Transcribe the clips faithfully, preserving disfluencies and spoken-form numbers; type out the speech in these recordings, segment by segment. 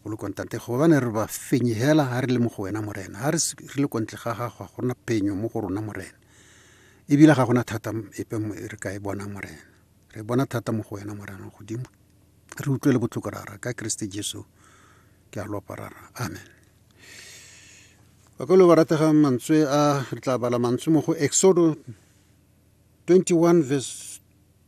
go le kontante go bane re ba fenyehela ha re le mo go wena morena ha re le kontle ga gago go rona penyo mo go rona morena ebile ga gona thata epe re ka e bona morena re bona thata mo go wena morena godimo re utlwele botlhoko rara ka Kriste Jesu ke a lopa rara amen. Ba go le ba ratega mantswe a re tla bala mantswe mo go Exodus twenty-one verse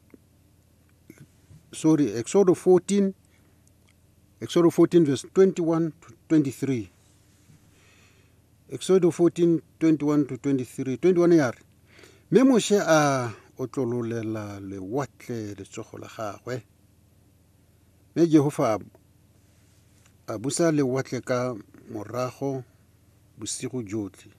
sorry Exodus fourteen Exodus fourteen verse twenty-one to twenty-three. Exodus fourteen twenty-one to twenty-three. twenty-one yare me Moshe a otlololela lewatle letsogo la gagwe me Jehova a busa lewatle ka morago bosigo jotlhe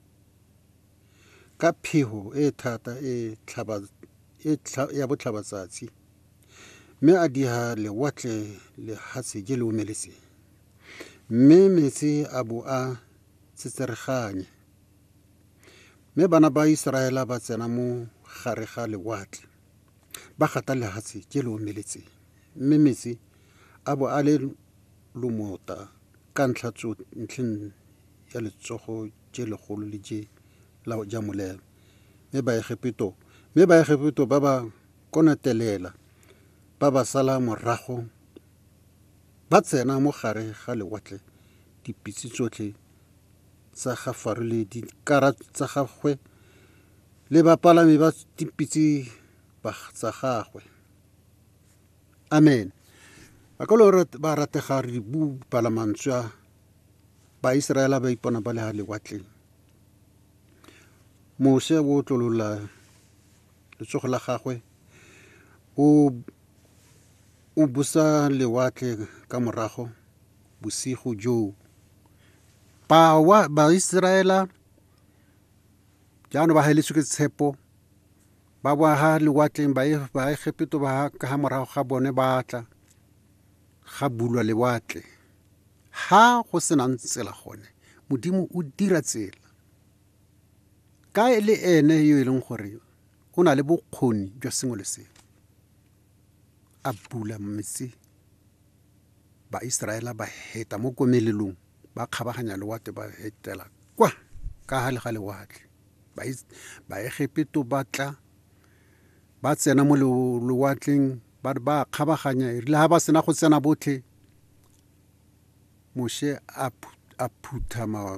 ka phego e thata e tlhaba e ya botlhabatsatsi me a diha lewatle le hatse je le omeletse me metsi a bo a tsetsereganye me bana ba Israela ba tsena mo gare ga lewatle ba gata le hatse je le omeletse me metsi a bo a le lumota ka ntlhatso ntleng ya letsogo je le golo le je la ja molelo me ba Egipto me ba Egipto ba ba konatelela ba ba sala morago ba tsena mo gare ga lewatle dipitsi tsotlhe tsa ga Faro le dikara tsa gagwe le bapalami ba dipitsi ba tsa gagwe amen. Ba ka lo ba ratega re bu palamantswa ba Israela ba ipona ba le ha lewatleng Mose wo tlolola letsogo la gagwe o o busa lewatle ka morago bosigo jo ba wa ba Israela jaanong ba heletswe ke tshepo ba bua ha lewatleng ba ba Egipto ba ka ha morago ga bone ba tla ga bulwa lewatle ha go sena tsela gone modimo o dira tsela ka le ene yo e leng gore o na le bokgoni jwa sengwe le sengwe a bula metsi ba Israela ba heta mo komelelong ba kgabaganya lewatle ba hetela kwa ka ha le ga lewatle ba ba Egipto ba tla ba tsena mo lewatleng ba ba kgabaganya le ha ba sena go tsena botlhe Moshe a a phutha ma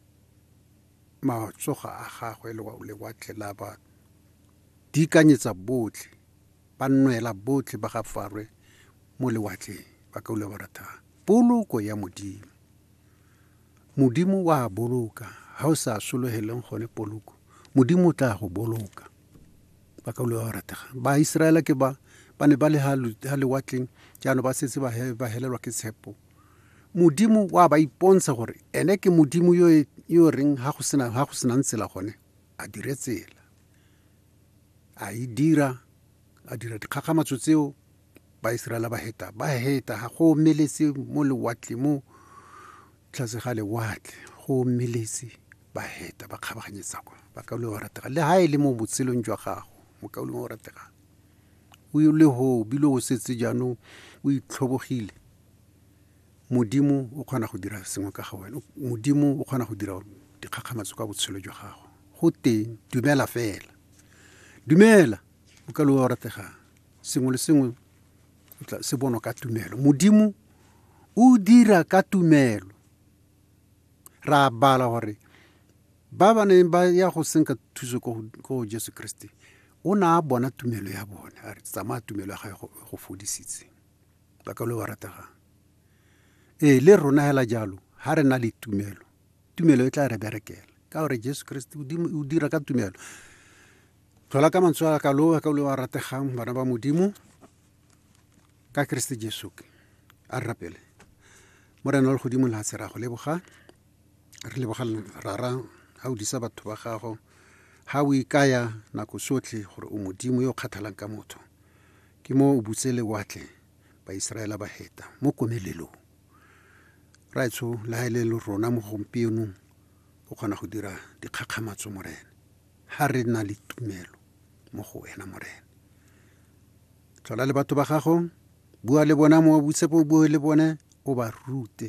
matsoga a gagwe le watle la ba dikanyetsa botlhe ba nwela botlhe ba ga Farwe mo lewatleng ba ka le barata poloko ya modimo modimo wa boloka ha o sa soloheleng gone poloko modimo tla go boloka ba ka le barata ba Israela ke ba ba ne ba le ha lewatleng jaanong ba setse ba ba helelwa ke tshepo modimo wa ba ipontsha gore ene ke modimo yo yo reng ha go sena ha go sena tsela gone a dire tsela a e dira a dira dikgakgamatso tseo ba Israela ba heta ba heta ha go meletse mo lewatle mo tlase ga lewatle go meletse ba heta ba kgabaganyetsa kwa ba ka le ratega le ha ile mo botselong jwa gago mo ka le mo ratega o le ho bilo o setse jaanong o itlhobogile modimo o kgona go dira sengwe ka ga wena modimo o kgona go dira dikgakgamatso ka botshelo jwa gago go teng dumela fela dumela o ka le o ratega sengwe le sengwe o tla se bona ka tumelo modimo o dira ka tumelo ra bala gore ba ba ne ba ya go senka thuso go Jesu Kriste o na bona tumelo ya bona a re tsama tumelo ya ga go fodisitse ba ka le o ratega e le rona hela jalo ha re na le tumelo tumelo e tla re berekela ka gore Jesu Kriste o dira ka tumelo tlola ka mantswe ka lo ka lo rategang bana ba modimo ka Kriste Jesu a rapele morena le godimo la tsera go leboga re leboga rara ha o disa batho ba gago ha o ikaya nako sotlhe gore o modimo yo kgathalang ka motho ke mo o butse lewatle ba Israela ba heta mo komelelong ra itso la hele le rona mo gompieno o kgona go dira dikgakgamatso morena ha re na le tumelo mo go wena morena tlola le batho ba gago bua le bona mo butse po bua le bone o ba rute